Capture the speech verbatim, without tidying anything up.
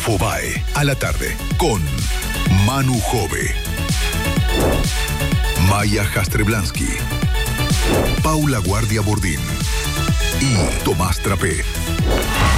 Infobae, a la tarde, con Manu Jove, Maya Jastreblansky, Paula Guardia Bordín y Tomás Trapé.